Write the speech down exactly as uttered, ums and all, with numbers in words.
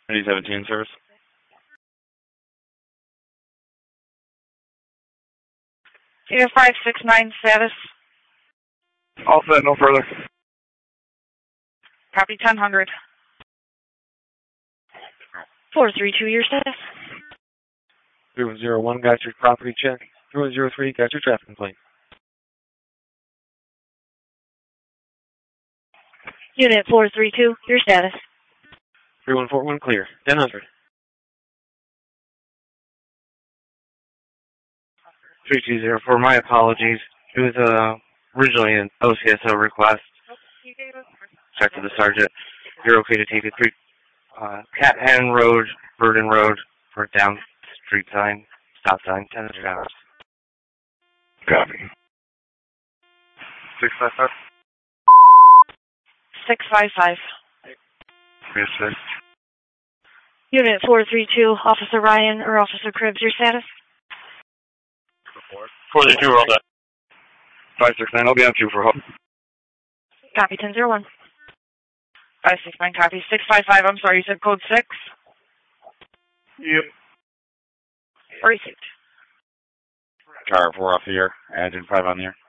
Three seventeen service. Unit five six nine status. All set, no further. Copy ten hundred. four three two, your status. three one zero one, got your property check. three one zero three, got your traffic complaint. Unit four three two, your status. three one four one, clear. ten hundred. three two zero four, my apologies. It was uh, originally an O C S O request. Check to the sergeant. You're okay to take it through uh, Cat Hen Road, Burden Road, for a down street sign, stop sign, ten hundred dollars. Copy. six five five? six five five. Yes, sir. Unit four three two, Officer Ryan or Officer Cribbs, your status. four three two, roll that. five six nine, I'll be on two for help. Copy ten zero one. five six nine, copy. six five five, I'm sorry, you said code six? Yep. Received. Car four off the air. Engine five on the air.